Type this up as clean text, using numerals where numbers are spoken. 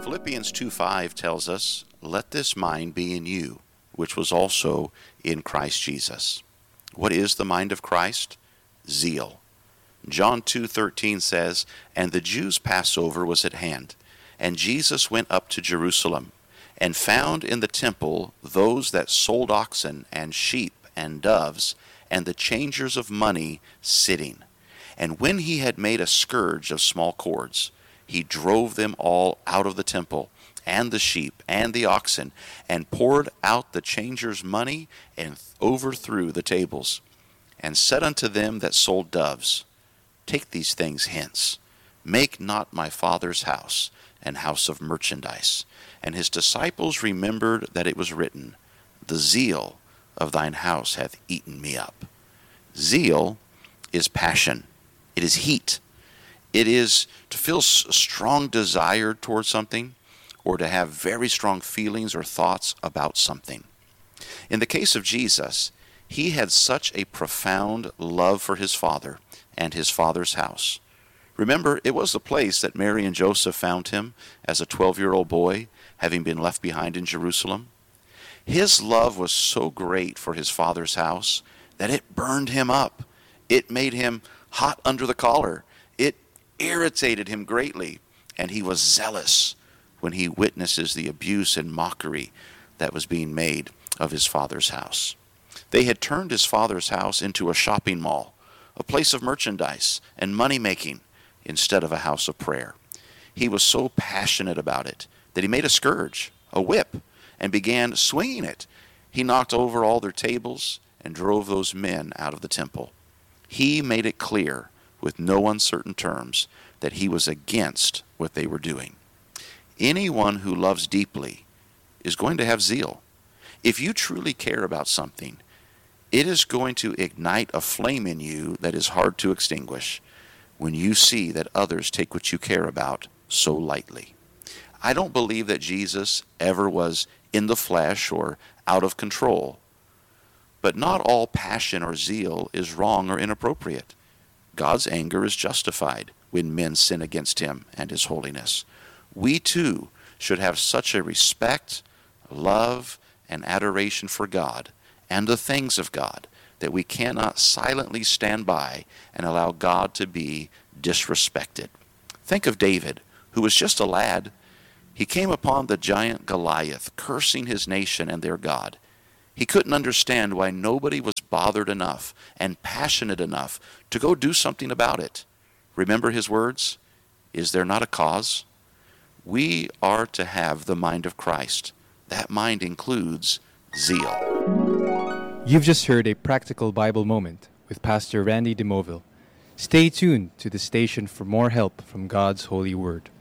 Philippians 2:5 tells us, "Let this mind be in you, which was also in Christ Jesus." What is the mind of Christ? Zeal. John 2:13 says, "And the Jews' Passover was at hand, and Jesus went up to Jerusalem, and found in the temple those that sold oxen and sheep and doves, and the changers of money sitting. And when he had made a scourge of small cords, he drove them all out of the temple, and the sheep and the oxen, and poured out the changers' money, and overthrew the tables, and said unto them that sold doves, Take these things hence, make not my Father's house an house of merchandise. And his disciples remembered that it was written, The zeal of thine house hath eaten me up." Zeal is passion. It is heat. It is to feel a strong desire towards something, or to have very strong feelings or thoughts about something. In the case of Jesus, he had such a profound love for his Father and his Father's house. Remember, it was the place that Mary and Joseph found him as a 12-year-old boy, having been left behind in Jerusalem. His love was so great for his Father's house that it burned him up. It made him hot under the collar. It irritated him greatly, and he was zealous when he witnesses the abuse and mockery that was being made of his Father's house. They had turned his Father's house into a shopping mall, a place of merchandise and money-making, instead of a house of prayer. He was so passionate about it that he made a scourge, a whip, and began swinging it. He knocked over all their tables and drove those men out of the temple. He made it clear, with no uncertain terms, that he was against what they were doing. Anyone who loves deeply is going to have zeal. If you truly care about something, it is going to ignite a flame in you that is hard to extinguish when you see that others take what you care about so lightly. I don't believe that Jesus ever was in the flesh or out of control. But not all passion or zeal is wrong or inappropriate. God's anger is justified when men sin against him and his holiness. We too should have such a respect, love, and adoration for God and the things of God that we cannot silently stand by and allow God to be disrespected. Think of David, who was just a lad. He came upon the giant Goliath, cursing his nation and their God. He couldn't understand why nobody was bothered enough and passionate enough to go do something about it. Remember his words? Is there not a cause? We are to have the mind of Christ. That mind includes zeal. You've just heard a practical Bible moment with Pastor Randy DeMoville. Stay tuned to the station for more help from God's holy word.